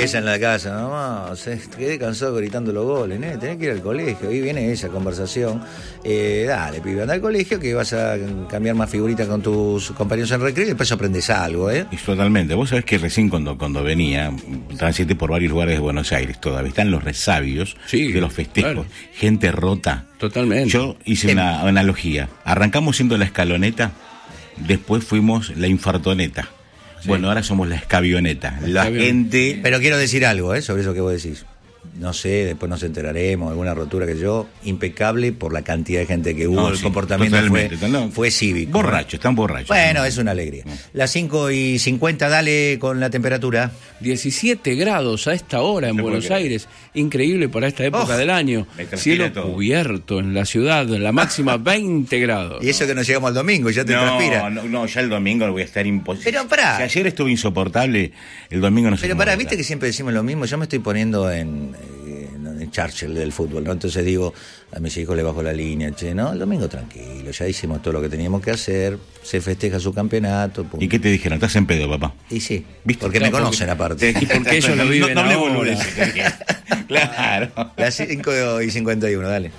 Ella en la casa, mamá, quedé cansado gritando los goles, tenés que ir al colegio. Ahí viene esa conversación. Dale, pibe, anda al colegio que vas a cambiar más figuritas con tus compañeros en recreo y después aprendes algo, Y totalmente. Vos sabés que recién cuando venía, transité por varios lugares de Buenos Aires, todavía están los resabios de los festejos. Claro. Gente rota. Totalmente. Yo hice una analogía. Arrancamos siendo la escaloneta, después fuimos la infartoneta. Sí. Bueno, ahora somos la escabioneta. La gente... Pero quiero decir algo, sobre eso que vos decís. No sé, después nos enteraremos, alguna rotura que yo, impecable por la cantidad de gente que hubo, el comportamiento fue cívico. Borracho, están borrachos. Bueno, es una alegría. Las 5:50, dale con la temperatura. 17 grados a esta hora en Buenos Aires, increíble para esta época del año. Cielo cubierto en la ciudad, la máxima 20 grados. Y eso que no llegamos al domingo, ya te transpira. No, ya el domingo voy a estar imposible. Pero pará. Si ayer estuvo insoportable, el domingo no sé. Pero pará, viste que siempre decimos lo mismo, yo me estoy poniendo en Churchill del fútbol, ¿no? Entonces digo, a mis hijos le bajo la línea, el domingo tranquilo, ya hicimos todo lo que teníamos que hacer, se festeja su campeañito. ¿Y qué te dijeron? ¿Estás en pedo, papá? Y sí, ¿viste? Porque me conocen aparte. Y porque ellos lo viven no ahora. Claro. Las 5:51, dale.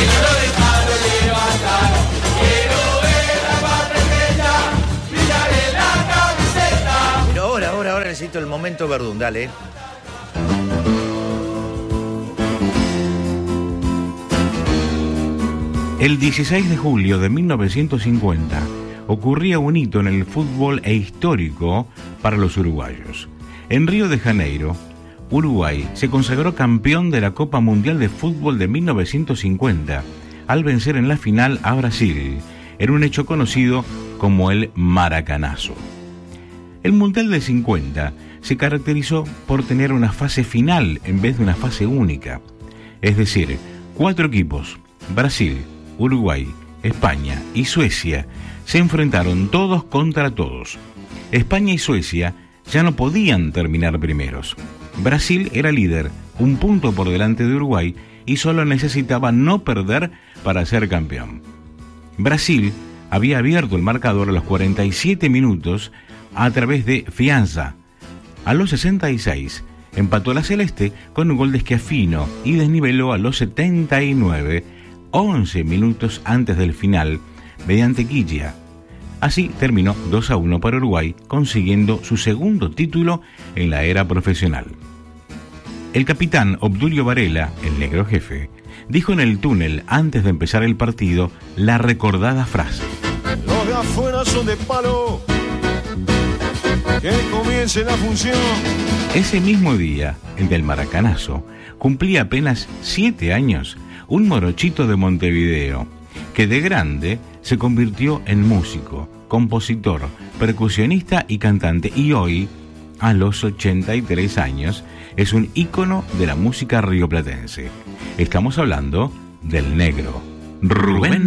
Pero ahora necesito el momento Verdún, dale. El 16 de julio de 1950 ocurría un hito en el fútbol histórico para los uruguayos. En Río de Janeiro, Uruguay se consagró campeón de la Copa Mundial de Fútbol de 1950 al vencer en la final a Brasil, en un hecho conocido como el Maracanazo. El Mundial de 50 se caracterizó por tener una fase final en vez de una fase única, es decir, 4 equipos, Brasil, Uruguay, España y Suecia, se enfrentaron todos contra todos. España y Suecia ya no podían terminar primeros. Brasil era líder, un punto por delante de Uruguay, y solo necesitaba no perder para ser campeón. Brasil había abierto el marcador a los 47 minutos a través de Fianza. A los 66 empató la celeste con un gol de Schiaffino y desniveló a los 79, 11 minutos antes del final, mediante Quilla. Así terminó 2-1 para Uruguay, consiguiendo su segundo título en la era profesional. El capitán Obdulio Varela, el negro jefe, dijo en el túnel antes de empezar el partido la recordada frase: "Los de afuera son de palo, que comience la función". Ese mismo día, el del Maracanazo, cumplía apenas 7 años un morochito de Montevideo, que de grande se convirtió en músico, compositor, percusionista y cantante, y hoy, a los 83 años, es un ícono de la música rioplatense. Estamos hablando del negro, Rubén